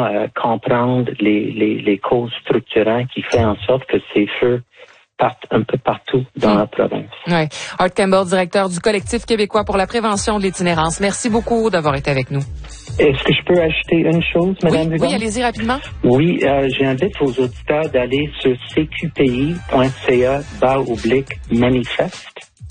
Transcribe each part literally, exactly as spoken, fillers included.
euh, comprendre les, les, les causes structurantes qui font en sorte que ces feux partent un peu partout dans mmh. la province. Oui. Art Campbell, directeur du Collectif québécois pour la prévention de l'itinérance. Merci beaucoup d'avoir été avec nous. Est-ce que je peux ajouter une chose, Mme Oui, oui, allez-y rapidement. Oui, euh, j'invite vos auditeurs d'aller sur c q p i point c a barre oblique manifeste.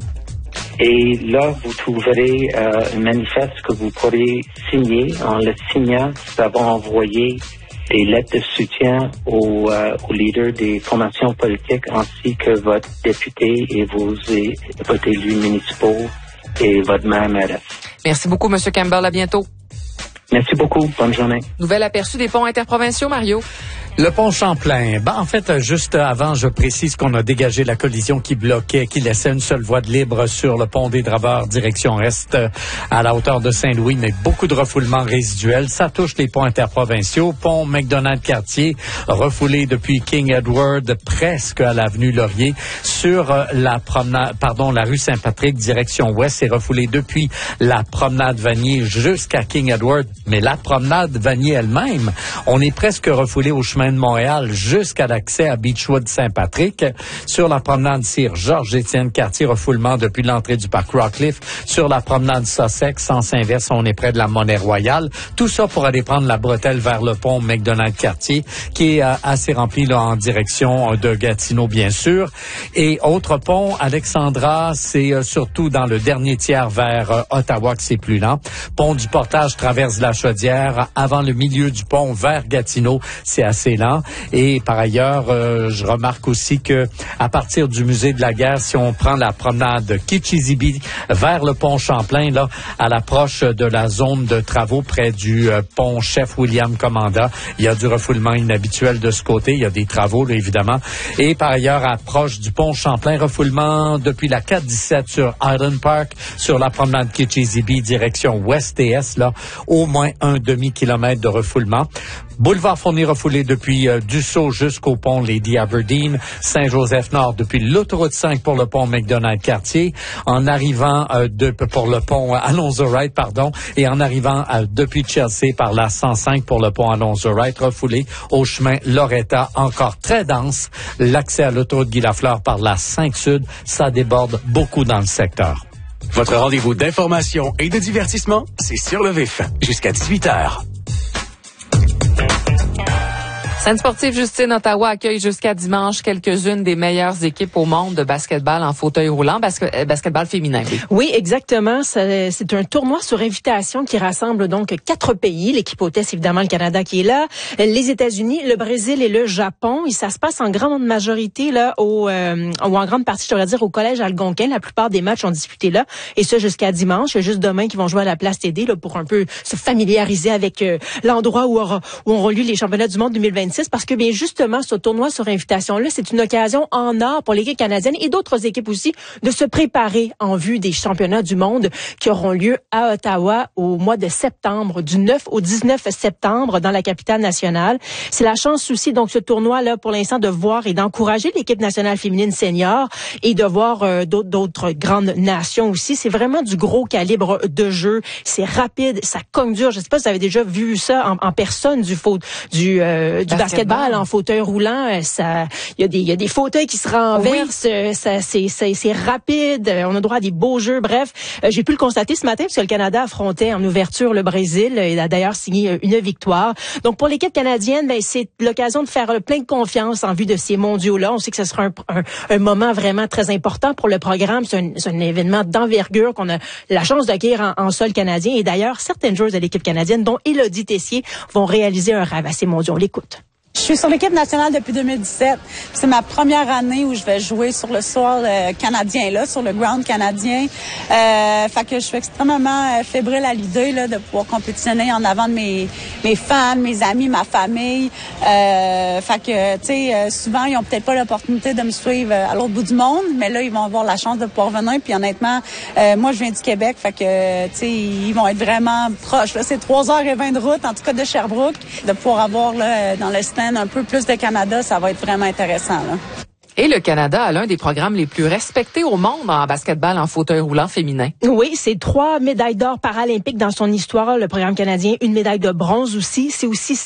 Et là, vous trouverez euh, un manifeste que vous pourrez signer. En le signant, ça va envoyer des lettres de soutien aux, euh, aux leaders des formations politiques ainsi que votre député et vos et, votre élus municipaux et votre maire mairesse. Merci beaucoup, M. Campbell. À bientôt. Merci beaucoup. Bonne journée. Nouvel aperçu des ponts interprovinciaux, Mario. Le pont Champlain. Ben, en fait, juste avant, je précise qu'on a dégagé la collision qui bloquait, qui laissait une seule voie de libre sur le pont des Draveurs, direction est, à la hauteur de Saint-Louis, mais beaucoup de refoulement résiduel. Ça touche les ponts interprovinciaux. Pont McDonald-Cartier, refoulé depuis King Edward, presque à l'avenue Laurier. Sur la promenade, pardon, la rue Saint-Patrick, direction ouest, c'est refoulé depuis la promenade Vanier jusqu'à King Edward. Mais la promenade Vanier elle-même, on est presque refoulé au chemin de Montréal jusqu'à l'accès à Beechwood Saint-Patrick. Sur la promenade Sir Georges-Étienne Cartier, refoulement depuis l'entrée du parc Rockcliffe. Sur la promenade Sussex, sens inverse, on est près de la Monnaie Royale. Tout ça pour aller prendre la bretelle vers le pont McDonald-Cartier, qui est euh, assez rempli là en direction euh, de Gatineau, bien sûr. Et autre pont, Alexandra, c'est euh, surtout dans le dernier tiers vers euh, Ottawa que c'est plus lent. Pont du Portage traverse la Chaudière. Avant le milieu du pont vers Gatineau, c'est assez lent. Et par ailleurs, euh, je remarque aussi que à partir du musée de la guerre, si on prend la promenade Kitchizibee vers le pont Champlain, là, à l'approche de la zone de travaux près du euh, pont Chef William Commanda, il y a du refoulement inhabituel de ce côté. Il y a des travaux, là, évidemment. Et par ailleurs, approche du pont Champlain, refoulement depuis la quatre dix-sept sur Island Park, sur la promenade Kitchizibee, direction ouest et est, là, au moins un demi-kilomètre de refoulement. Boulevard Fournier refoulé depuis euh, Dussault jusqu'au pont Lady Aberdeen, Saint-Joseph-Nord depuis l'autoroute cinq pour le pont McDonald-Cartier, en arrivant euh, de, pour le pont Alonzo-Wright, pardon, et en arrivant euh, depuis Chelsea par la cent cinq pour le pont Alonzo-Wright, refoulé au chemin Loretta, encore très dense. L'accès à l'autoroute Guy-Lafleur par la cinq Sud, ça déborde beaucoup dans le secteur. Votre rendez-vous d'information et de divertissement, c'est Sur le Vif, jusqu'à dix-huit heures. Scène sportive Justine, Ottawa accueille jusqu'à dimanche quelques-unes des meilleures équipes au monde de basketball en fauteuil roulant, basket, basketball féminin. Oui, exactement. C'est un tournoi sur invitation qui rassemble donc quatre pays. L'équipe hôtesse, évidemment, le Canada qui est là, les États-Unis, le Brésil et le Japon. Et ça se passe en grande majorité là, au, euh, ou en grande partie, je devrais dire, au Collège Algonquin. La plupart des matchs sont disputés là, et ça jusqu'à dimanche. Il y a juste demain qui vont jouer à la Place T D là, pour un peu se familiariser avec euh, l'endroit où, aura, où auront lieu les championnats du monde deux mille vingt-six. Parce que, bien justement, ce tournoi sur invitation-là, c'est une occasion en or pour l'équipe canadienne et d'autres équipes aussi de se préparer en vue des championnats du monde qui auront lieu à Ottawa au mois de septembre, du neuf au dix-neuf septembre, dans la capitale nationale. C'est la chance aussi, donc, ce tournoi-là, pour l'instant, de voir et d'encourager l'équipe nationale féminine senior et de voir euh, d'autres, d'autres grandes nations aussi. C'est vraiment du gros calibre de jeu. C'est rapide, ça cogne dur. Je sais pas si vous avez déjà vu ça en, en personne du faute, du, euh, du basketball en fauteuil roulant. Ça, il y a des, il y a des fauteuils qui se renversent. Oui. Ça, c'est, c'est, c'est rapide. On a droit à des beaux jeux. Bref, j'ai pu le constater ce matin parce que le Canada affrontait en ouverture le Brésil et a d'ailleurs signé une victoire. Donc pour l'équipe canadienne, ben c'est l'occasion de faire plein de confiance en vue de ces mondiaux-là. On sait que ce sera un, un, un moment vraiment très important pour le programme. C'est un, c'est un événement d'envergure qu'on a la chance d'accueillir en, en sol canadien. Et d'ailleurs, certaines joueuses de l'équipe canadienne, dont Élodie Tessier, vont réaliser un rêve à ces mondiaux. On l'écoute. Je suis sur l'équipe nationale depuis deux mille dix-sept. C'est ma première année où je vais jouer sur le sol euh, canadien, là, sur le ground canadien. Euh, fait que je suis extrêmement euh, fébrile à l'idée là, de pouvoir compétitionner en avant de mes, mes fans, mes amis, ma famille. Euh, fait que, tu sais, euh, souvent, ils ont peut-être pas l'opportunité de me suivre à l'autre bout du monde, mais là, ils vont avoir la chance de pouvoir venir. Puis honnêtement, euh, moi, je viens du Québec, fait que, tu sais, ils vont être vraiment proches. Là, c'est trois heures vingt de route, en tout cas de Sherbrooke, de pouvoir avoir là, dans le stand un peu plus de Canada, ça va être vraiment intéressant, là. Et le Canada a l'un des programmes les plus respectés au monde en basketball en fauteuil roulant féminin. Oui, c'est trois médailles d'or paralympiques dans son histoire, le programme canadien, une médaille de bronze aussi. C'est aussi